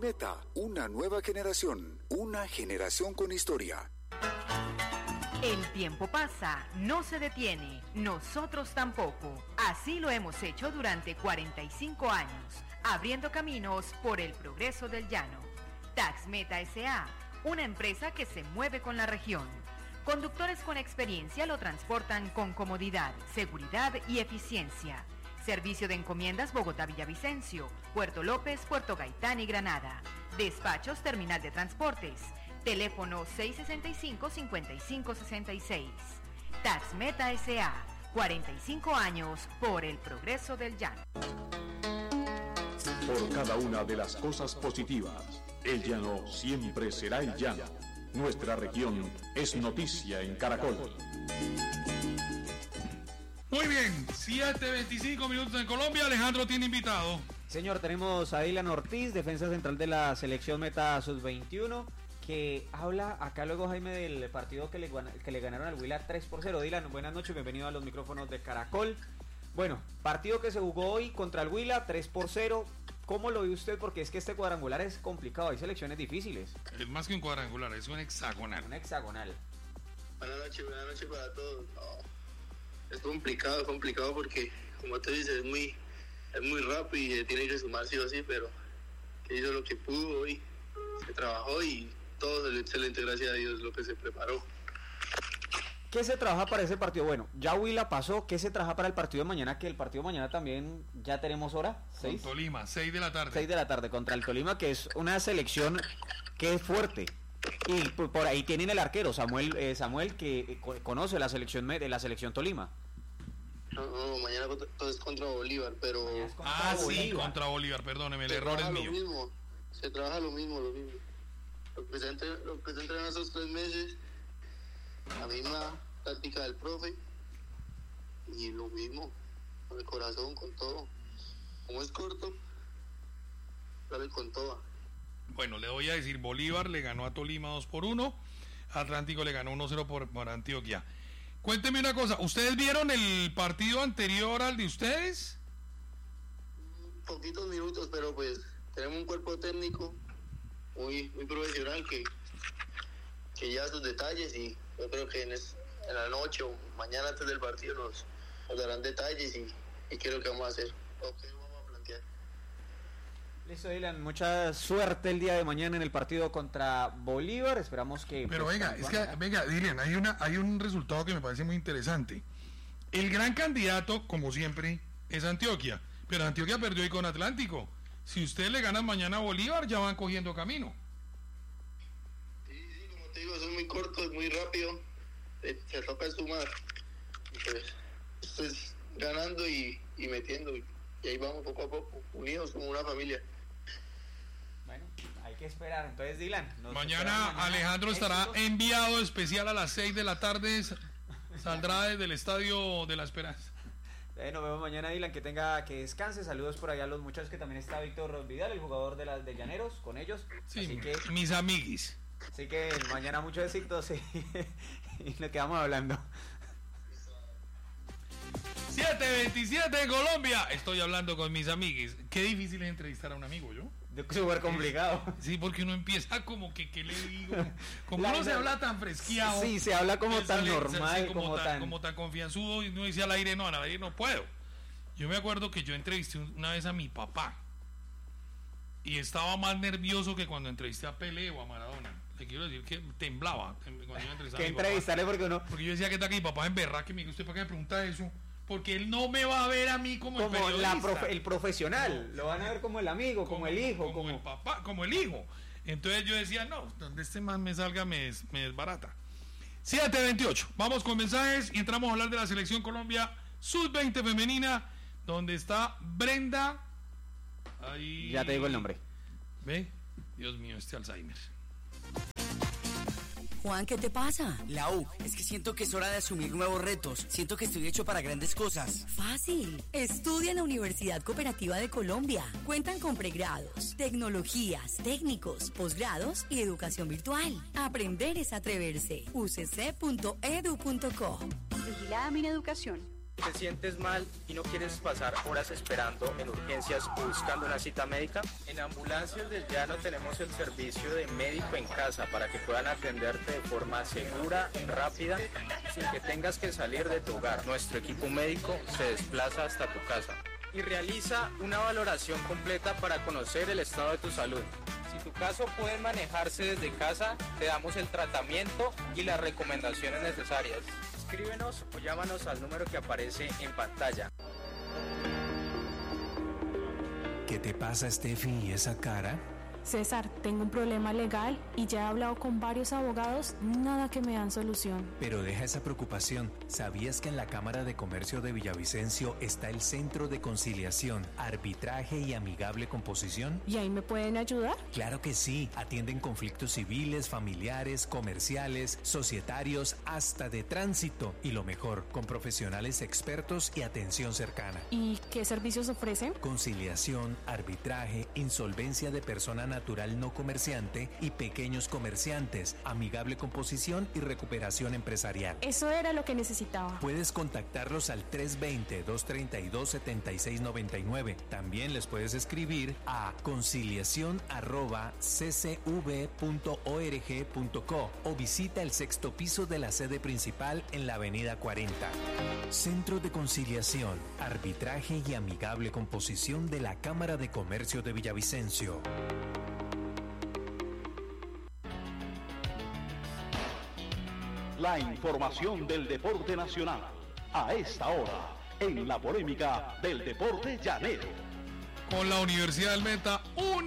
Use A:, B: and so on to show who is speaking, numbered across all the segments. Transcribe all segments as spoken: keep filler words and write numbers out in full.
A: Trimeta, una nueva generación, una generación con historia.
B: El tiempo pasa, no se detiene, nosotros tampoco. Así lo hemos hecho durante cuarenta y cinco años, abriendo caminos por el progreso del llano. Taxmeta S A, una empresa que se mueve con la región. Conductores con experiencia lo transportan con comodidad, seguridad y eficiencia. Servicio de encomiendas Bogotá-Villavicencio, Puerto López, Puerto Gaitán y Granada. Despachos Terminal de Transportes. Teléfono seis sesenta y cinco, cincuenta y cinco sesenta y seis. Taxmeta S A, cuarenta y cinco años por el progreso del llano.
C: Por cada una de las cosas positivas, el llano siempre será el llano. Nuestra región es noticia en Caracol.
D: Muy bien, siete veinticinco minutos en Colombia. Alejandro tiene invitado.
E: Señor, tenemos a Dylan Ortiz, defensa central de la selección Meta sub veintiuno, que habla acá luego, Jaime, del partido que le, que le ganaron al Huila tres por cero. Dylan, buenas noches, bienvenido a los micrófonos de Caracol. Bueno, partido que se jugó hoy contra el Huila, tres por cero. ¿Cómo lo ve usted? Porque es que este cuadrangular es complicado, hay selecciones difíciles.
D: Es más que un cuadrangular, es un hexagonal.
E: Un hexagonal.
F: Buenas noches, buenas noches para todos. No. Es complicado, es complicado porque, como tú dices, es muy, es muy rápido y tiene que sumar sí o sí, pero que hizo lo que pudo hoy, se trabajó y todo salió excelente, gracias a Dios, lo que se preparó.
E: ¿Qué se trabaja para ese partido? Bueno, ya Huila pasó, ¿qué se trabaja para el partido de mañana? Que el partido de mañana también ya tenemos hora, ¿seis?
D: Con Tolima, seis de la tarde.
E: seis de la tarde contra el Tolima, que es una selección que es fuerte. Y por, por ahí tienen el arquero, Samuel, eh, Samuel que conoce la selección de la selección Tolima.
F: No, no, mañana todo es contra Bolívar, pero...
D: Contra ah, Bolívar. Sí, contra Bolívar, perdóneme, el
F: se
D: error es mío.
F: Lo mismo, se trabaja lo mismo, lo mismo. Lo que se entrena, lo que se entrena esos tres meses, la misma táctica del profe, y lo mismo, con el corazón, con todo. Como es corto, dale con todo.
D: Bueno, le voy a decir, Bolívar le ganó a Tolima dos por uno, Atlántico le ganó uno cero por, por Antioquia. Cuénteme una cosa, ¿ustedes vieron el partido anterior al de ustedes?
F: Poquitos minutos, pero pues tenemos un cuerpo técnico muy muy profesional que, que lleva sus detalles y yo creo que en, es, en la noche o mañana antes del partido nos, nos darán detalles y, y qué es lo que vamos a hacer, o qué vamos a plantear.
E: Listo, Dylan, mucha suerte el día de mañana en el partido contra Bolívar, esperamos que...
D: Pero pues, venga, es que, venga, Dylan, hay, una, hay un resultado que me parece muy interesante. El gran candidato, como siempre, es Antioquia, pero Antioquia perdió hoy con Atlántico. Si ustedes le ganan mañana a Bolívar, ya van cogiendo camino.
F: Sí, sí, como te digo, son muy cortos, muy rápido, se, se toca sumar. Pues, esto es ganando y, y metiendo, y, y ahí vamos poco a poco, unidos como una familia.
E: Bueno, hay que esperar. Entonces, Dylan,
D: mañana, mañana Alejandro estará éxitos. Enviado especial a las seis de la tarde. Saldrá desde el Estadio de la Esperanza.
E: Eh, nos vemos mañana, Dylan, que tenga que descanse. Saludos por allá a los muchachos, que también está Víctor Vidal, el jugador de las de Llaneros, con ellos.
D: Sí,
E: así que,
D: mis amiguis.
E: Así que mañana muchos éxitos y, y nos quedamos hablando.
D: siete veintisiete en Colombia. Estoy hablando con mis amiguis. Qué difícil es entrevistar a un amigo, ¿yo?
E: Súper complicado.
D: Sí, porque uno empieza como que, ¿qué le digo? Como uno se habla tan fresqueado.
E: Sí, se habla como tan sale, normal,
D: sí, como,
E: como
D: tan,
E: tan...
D: como tan confianzudo, y uno dice al aire, no, al aire no puedo. Yo me acuerdo que yo entrevisté una vez a mi papá, y estaba más nervioso que cuando entrevisté a Pelé o a Maradona. Le quiero decir que temblaba cuando yo entrevistaba
E: a mi papá. entrevistarle porque uno...
D: Porque yo decía que está aquí, mi papá en berra, que me dijo, ¿usted para qué me pregunta eso? Porque él no me va a ver a mí como,
E: como
D: el periodista.
E: La profe- el profesional, no. Lo van a ver como el amigo, como, como el hijo.
D: Como, como el papá, como el hijo. Entonces yo decía, no, donde este man me salga me, des, me desbarata. siete veintiocho, vamos con mensajes y entramos a hablar de la selección Colombia sub veinte femenina, donde está Brenda. Ahí...
E: Ya te digo el nombre.
D: ¿Ve? Dios mío, este Alzheimer.
G: Juan, ¿qué te pasa? Lau, es que siento que es hora de asumir nuevos retos. Siento que estoy hecho para grandes cosas.
H: Fácil. Estudia en la Universidad Cooperativa de Colombia. Cuentan con pregrados, tecnologías, técnicos, posgrados y educación virtual. Aprender es atreverse. u c c punto edu punto co.
I: Vigilada Mineducación. ¿Te sientes mal y no quieres pasar horas esperando en urgencias o buscando una cita médica? En Ambulancias del Llano tenemos el servicio de médico en casa para que puedan atenderte de forma segura, rápida, sin que tengas que salir de tu hogar. Nuestro equipo médico se desplaza hasta tu casa y realiza una valoración completa para conocer el estado de tu salud. Si tu caso puede manejarse desde casa, te damos el tratamiento y las recomendaciones necesarias. Escríbenos o llámanos al número que aparece en pantalla.
J: ¿Qué te pasa, Steffi, y esa cara?
K: César, tengo un problema legal y ya he hablado con varios abogados, nada que me dan solución.
J: Pero deja esa preocupación. ¿Sabías que en la Cámara de Comercio de Villavicencio está el Centro de Conciliación, Arbitraje y Amigable Composición?
K: ¿Y ahí me pueden ayudar?
J: Claro que sí. Atienden conflictos civiles, familiares, comerciales, societarios, hasta de tránsito. Y lo mejor, con profesionales expertos y atención cercana.
K: ¿Y qué servicios ofrecen?
J: Conciliación, arbitraje, insolvencia de persona natural no comerciante y pequeños comerciantes, amigable composición y recuperación empresarial.
K: Eso era lo que necesitaba.
J: Puedes contactarlos al tres dos cero, dos tres dos, siete seis nueve nueve. También les puedes escribir a conciliación arroba c c v punto org punto co o visita el sexto piso de la sede principal en la avenida cuarenta. Centro de Conciliación, Arbitraje y Amigable Composición de la Cámara de Comercio de Villavicencio.
L: La información del deporte nacional, a esta hora, en la polémica del deporte llanero.
D: Con la Universidad del Meta,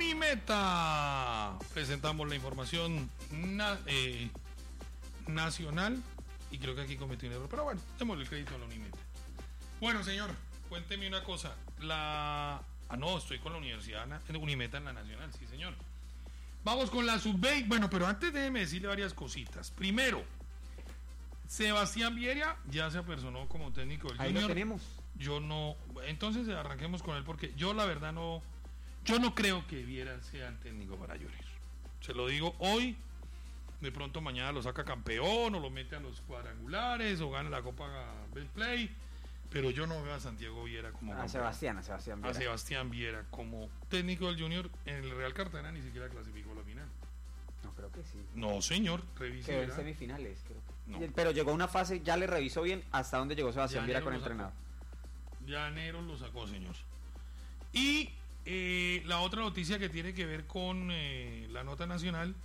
D: Unimeta, presentamos la información na- eh, nacional, y creo que aquí cometí un error, pero bueno, démosle el crédito a la Unimeta. Bueno, señor, cuénteme una cosa, la... Ah, no, estoy con la Universidad na- Unimeta en la Nacional, sí, señor. Vamos con la sub veinte, bueno, pero antes déjeme decirle varias cositas. Primero, Sebastián Viera ya se apersonó como técnico del
E: Ahí
D: Junior.
E: lo tenemos.
D: Yo no, entonces arranquemos con él porque yo la verdad no, yo no creo que Viera sea el técnico para Junior. Se lo digo hoy, de pronto mañana lo saca campeón o lo mete a los cuadrangulares o gana la Copa Betplay, pero yo no veo a Santiago Viera como
E: A
D: campeón.
E: Sebastián, a Sebastián Viera.
D: A Sebastián Viera como técnico del Junior. En el Real Cartagena ni siquiera clasificó a la final.
E: No, creo que sí.
D: No, señor, revise.
E: Quedó en
D: verá.
E: semifinales, creo que.
D: No.
E: Pero llegó a una fase, ya le revisó bien hasta dónde llegó Sebastián Viera
D: Llanero
E: con
D: lo
E: entrenador.
D: sacó. Llanero lo sacó, señor. Y eh, la otra noticia que tiene que ver con eh, la nota nacional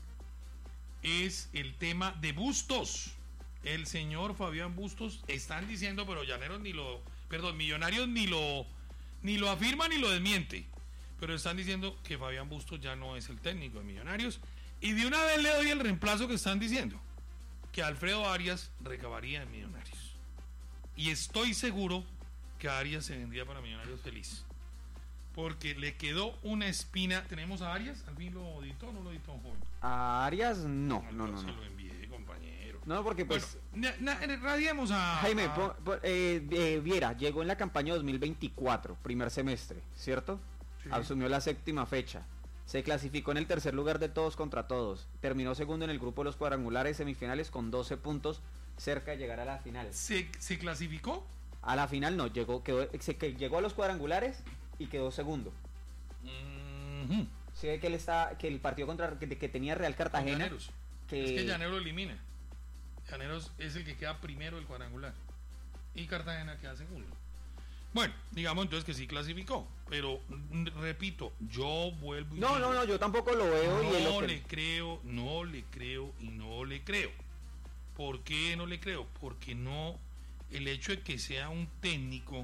D: es el tema de Bustos. El señor Fabián Bustos, están diciendo, pero Llaneros ni lo, perdón, Millonarios ni lo, ni lo afirma ni lo desmiente. Pero están diciendo que Fabián Bustos ya no es el técnico de Millonarios. Y de una vez le doy el reemplazo que están diciendo, que Alfredo Arias recabaría en Millonarios. Y estoy seguro que Arias se vendría para Millonarios feliz. Porque le quedó una espina. ¿Tenemos a Arias? ¿Al fin lo auditó o no lo auditó, joven?
E: A Arias, no, no, no.
D: Se
E: no.
D: lo envié, compañero.
E: No, porque pues...
D: Bueno, na- na- radiemos a...
E: Jaime,
D: a-
E: po- po- eh, eh, Viera, llegó en la campaña dos mil veinticuatro, primer semestre, ¿cierto?
D: Sí.
E: Asumió la séptima fecha. Se clasificó en el tercer lugar de todos contra todos. Terminó segundo en el grupo de los cuadrangulares semifinales con doce puntos, cerca de llegar a la final.
D: ¿Se, se clasificó?
E: A la final no, llegó, quedó, se, que llegó a los cuadrangulares y quedó segundo.
D: Mhm.
E: Sí, que él está, que el partido contra que, que tenía Real Cartagena.
D: Llaneros.
E: Que...
D: Es que Llanero elimina. Llaneros es el que queda primero del cuadrangular. Y Cartagena queda segundo. Bueno, digamos entonces que sí clasificó. Pero, mm, repito, yo vuelvo y
E: No,
D: digo,
E: no, no, yo tampoco lo veo. y es lo
D: No
E: que-
D: le creo, no le creo y no le creo. ¿Por qué no le creo? Porque no, el hecho de que sea un técnico,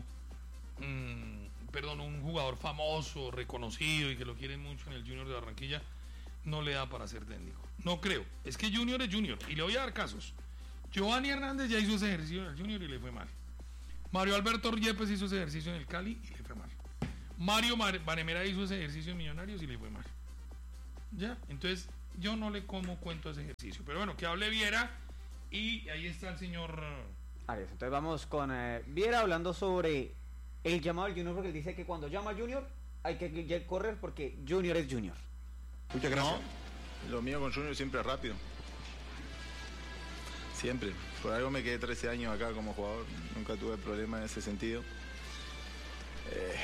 D: mmm, perdón, un jugador famoso, reconocido y que lo quieren mucho en el Junior de Barranquilla, no le da para ser técnico. No creo. Es que Junior es Junior. Y le voy a dar casos. Giovanni Hernández ya hizo ese ejercicio en el Junior y le fue mal. Mario Alberto Yepes hizo ese ejercicio en el Cali y le fue mal. Mario Mar- Banemera hizo ese ejercicio en Millonarios y le fue mal. Ya, entonces yo no le como cuento a ese ejercicio. Pero bueno, que hable Viera y ahí está el señor...
E: Arias, entonces vamos con eh, Viera hablando sobre el llamado al Junior, porque él dice que cuando llama al Junior hay que, que correr porque Junior es Junior.
M: Muchas gracias. No, lo mío con Junior siempre es rápido. siempre. Por algo me quedé trece años acá como jugador, nunca tuve problema en ese sentido. Eh,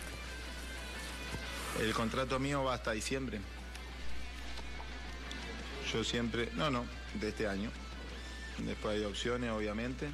M: el contrato mío va hasta diciembre. Yo siempre, no, no, de este año. Después hay opciones, obviamente.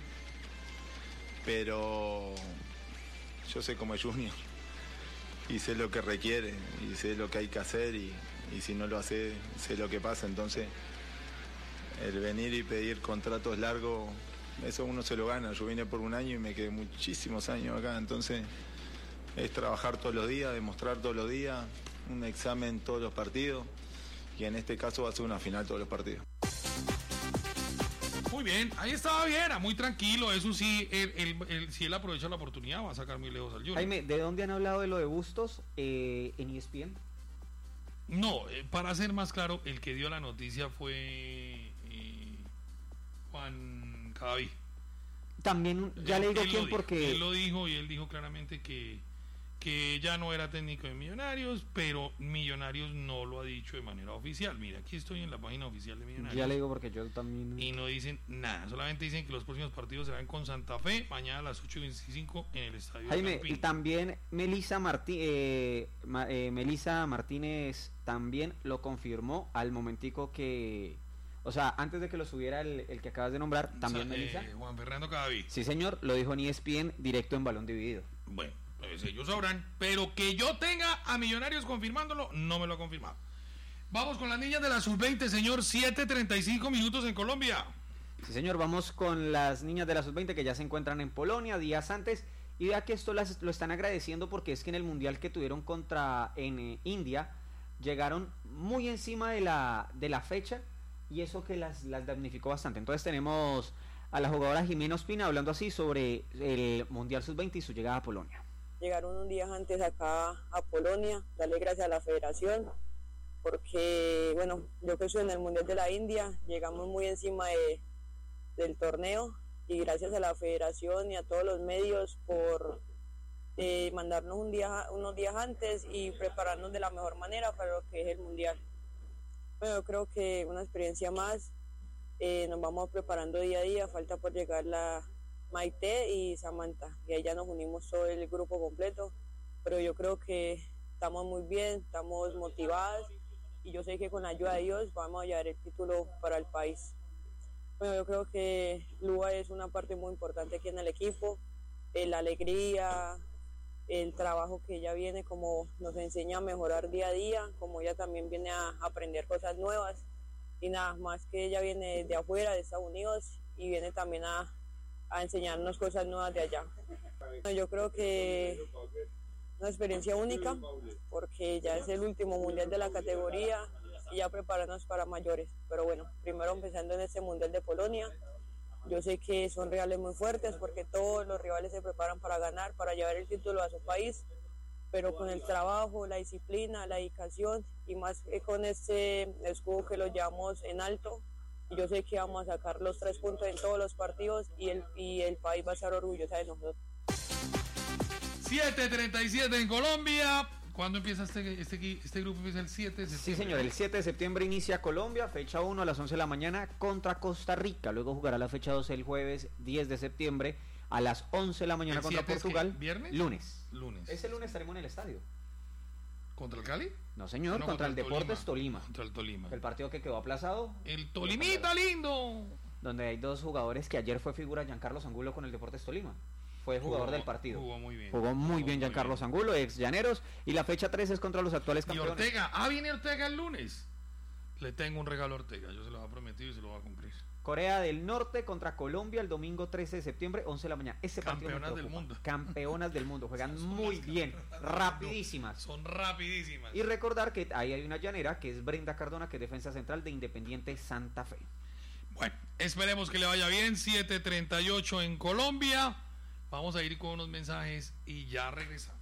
M: Pero yo sé cómo es Junior. Y sé lo que requiere, y sé lo que hay que hacer, y, y si no lo hace, sé lo que pasa. Entonces, el venir y pedir contratos largos, eso uno se lo gana. Yo vine por un año y me quedé muchísimos años acá. Entonces, es trabajar todos los días, demostrar todos los días, un examen todos los partidos. Y en este caso va a ser una final todos los partidos.
D: Muy bien, ahí estaba Viera, muy tranquilo. Eso sí, él, él, él, si él aprovecha la oportunidad, va a sacar muy lejos al Junior.
E: Jaime, ¿de dónde han hablado de lo de Bustos eh, en E S P N?
D: No, eh, para ser más claro, el que dio la noticia fue eh, Juan Cadaví.
E: También, ya él, le digo
D: él
E: quién porque...
D: Él lo dijo y él dijo claramente que, que ya no era técnico de Millonarios, pero Millonarios no lo ha dicho de manera oficial. Mira, aquí estoy en la página oficial de Millonarios.
E: Ya le digo porque yo también...
D: Y no dicen nada, solamente dicen que los próximos partidos serán con Santa Fe, mañana a las ocho y veinticinco en el estadio
E: Jaime,
D: Campín.
E: Y también Melissa, Martí, eh, Ma, eh, Melissa Martínez también lo confirmó al momentico que... O sea, antes de que lo subiera el, el que acabas de nombrar, también
D: o sea,
E: Melissa.
D: Eh, Juan Fernando Cadaví.
E: Sí, señor, lo dijo en E S P N directo en Balón Dividido.
D: Bueno, pues ellos sabrán, pero que yo tenga a Millonarios confirmándolo, no me lo ha confirmado. Vamos con las niñas de la sub veinte, señor, siete treinta y cinco minutos en Colombia.
E: Sí, señor, vamos con las niñas de la sub veinte que ya se encuentran en Polonia días antes. Y vea que esto las, lo están agradeciendo porque es que en el mundial que tuvieron contra en eh, India, llegaron muy encima de la, de la fecha y eso que las, las damnificó bastante. Entonces tenemos a la jugadora Jimena Ospina hablando así sobre el mundial sub veinte y su llegada a Polonia.
N: Llegaron un día antes acá a Polonia, darle gracias a la federación, porque, bueno, yo que estoy en el Mundial de la India, llegamos muy encima de, del torneo, y gracias a la federación y a todos los medios por eh, mandarnos un día, unos días antes y prepararnos de la mejor manera para lo que es el Mundial. Bueno, yo creo que una experiencia más, eh, nos vamos preparando día a día, falta por llegar la Maite y Samantha, y ahí ya nos unimos todo el grupo completo, pero yo creo que estamos muy bien, estamos motivadas y yo sé que con la ayuda de Dios vamos a llevar el título para el país. Bueno, yo creo que Lua es una parte muy importante aquí en el equipo, eh, la alegría, el trabajo que ella viene, como nos enseña a mejorar día a día, como ella también viene a aprender cosas nuevas, y nada más que ella viene de afuera, de Estados Unidos, y viene también a a enseñarnos cosas nuevas de allá. Yo creo que una experiencia única porque ya es el último mundial de la categoría y ya prepararnos para mayores, pero bueno, primero empezando en este mundial de Polonia, yo sé que son rivales muy fuertes porque todos los rivales se preparan para ganar, para llevar el título a su país, pero con el trabajo, la disciplina, la dedicación y más que con este escudo que lo llevamos en alto, y yo sé que vamos a sacar los tres puntos en todos los partidos y el, y el país va a estar orgulloso de nosotros.
D: siete treinta y siete en Colombia. ¿Cuándo empieza este, este, este grupo? Empieza el siete de septiembre.
E: Sí, señor, el siete de septiembre inicia Colombia, fecha uno a las once de la mañana contra Costa Rica. Luego jugará la fecha dos el jueves diez de septiembre a las once de la mañana contra Portugal.
D: Es ¿Viernes?
E: Lunes.
D: Lunes.
E: Ese lunes estaremos en el estadio.
D: ¿Contra el Cali?
E: No, señor,
D: no,
E: contra, contra el, el Deportes
D: Tolima.
E: Tolima.
D: Contra el Tolima.
E: El partido que quedó aplazado.
D: El Tolimita lindo.
E: Donde hay dos jugadores que ayer fue figura, Giancarlo Angulo con el Deportes Tolima. Fue jugador
D: jugó,
E: del partido.
D: Jugó muy bien.
E: Jugó muy jugó bien Giancarlo Angulo, ex Llaneros. Y la fecha tres es contra los actuales campeones.
D: Y Ortega. Ah, viene Ortega el lunes. Le tengo un regalo a Ortega. Yo se lo he prometido y se lo voy a cumplir.
E: Corea del Norte contra Colombia el domingo trece de septiembre, once de la mañana. Ese
D: Campeonas del mundo.
E: Campeonas del mundo. Juegan muy bien, rapidísimas.
D: Son rapidísimas.
E: Y recordar que ahí hay una llanera que es Brenda Cardona, que es defensa central de Independiente Santa Fe.
D: Bueno, esperemos que le vaya bien. siete treinta y ocho en Colombia. Vamos a ir con unos mensajes y ya regresamos.